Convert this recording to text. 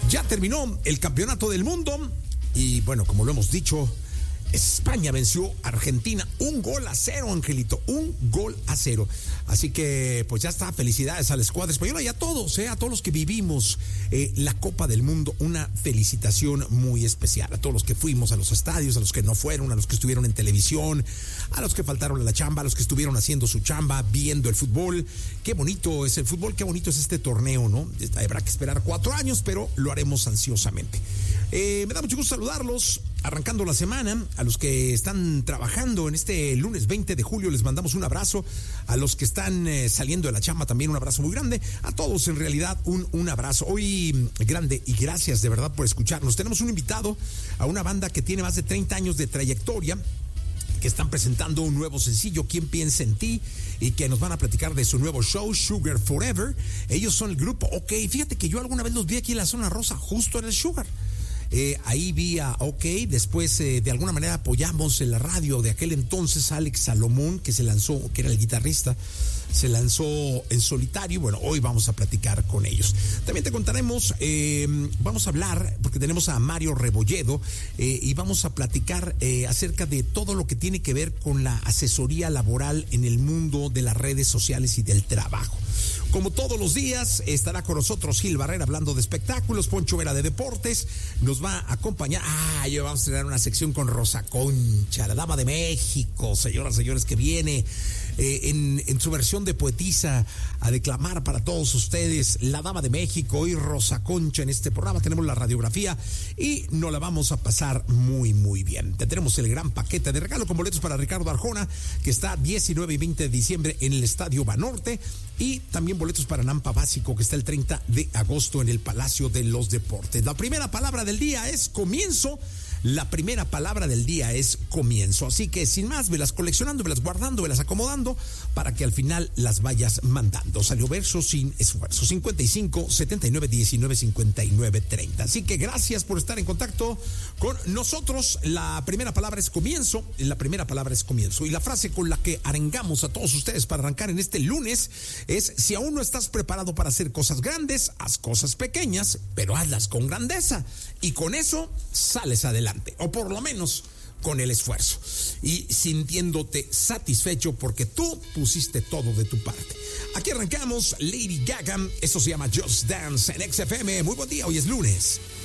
Ya terminó el campeonato del mundo y bueno, como lo hemos dicho, España venció a Argentina 1-0, Angelito, 1-0. Así que pues ya está, felicidades a la escuadra española y a todos los que vivimos la Copa del Mundo, una felicitación muy especial. A todos los que fuimos a los estadios, a los que no fueron, a los que estuvieron en televisión, a los que faltaron a la chamba, a los que estuvieron haciendo su chamba, viendo el fútbol. Qué bonito es el fútbol, qué bonito es este torneo, ¿no? Habrá que esperar 4 años, pero lo haremos ansiosamente. Me da mucho gusto saludarlos, arrancando la semana. A los que están trabajando en este lunes 20 de julio les mandamos un abrazo. A los que están saliendo de la chamba también un abrazo muy grande. A todos en realidad un abrazo hoy grande y gracias de verdad por escucharnos. Tenemos un invitado a una banda que tiene más de 30 años de trayectoria, que están presentando un nuevo sencillo, ¿Quién piensa en ti? Y que nos van a platicar de su nuevo show, Sugar Forever. Ellos son el grupo OK. Fíjate que yo alguna vez los vi aquí en la zona rosa, justo en el Sugar. Ahí vi a OK, después de alguna manera apoyamos en la radio de aquel entonces a Alex Salomón, que se lanzó, que era el guitarrista, se lanzó en solitario. Bueno, hoy vamos a platicar con ellos. También te contaremos, vamos a hablar, porque tenemos a Mario Rebolledo, y vamos a platicar acerca de todo lo que tiene que ver con la asesoría laboral en el mundo de las redes sociales y del trabajo. Como todos los días, estará con nosotros Gil Barrera hablando de espectáculos, Poncho Vera de deportes, nos va a acompañar. Yo vamos a tener una sección con Rosa Concha, la dama de México, señoras y señores, que viene en su versión de poetisa a declamar para todos ustedes, la dama de México y Rosa Concha en este programa. Tenemos la radiografía y nos la vamos a pasar muy, muy bien. Tendremos el gran paquete de regalo con boletos para Ricardo Arjona, que está 19 y 20 de diciembre en el Estadio Banorte, y también boletos para Nampa Básico, que está el 30 de agosto en el Palacio de los Deportes. La primera palabra del día es comienzo. La primera palabra del día es comienzo. Así que sin más, velas coleccionando, velas guardando, velas acomodando para que al final las vayas mandando. Salió verso sin esfuerzo. 55 79 19 59 30. Así que gracias por estar en contacto con nosotros. La primera palabra es comienzo. La primera palabra es comienzo. Y la frase con la que arengamos a todos ustedes para arrancar en este lunes es: si aún no estás preparado para hacer cosas grandes, haz cosas pequeñas, pero hazlas con grandeza. Y con eso sales adelante. O por lo menos con el esfuerzo y sintiéndote satisfecho porque tú pusiste todo de tu parte. Aquí arrancamos Lady Gaga, esto se llama Just Dance en XFM. Muy buen día, hoy es lunes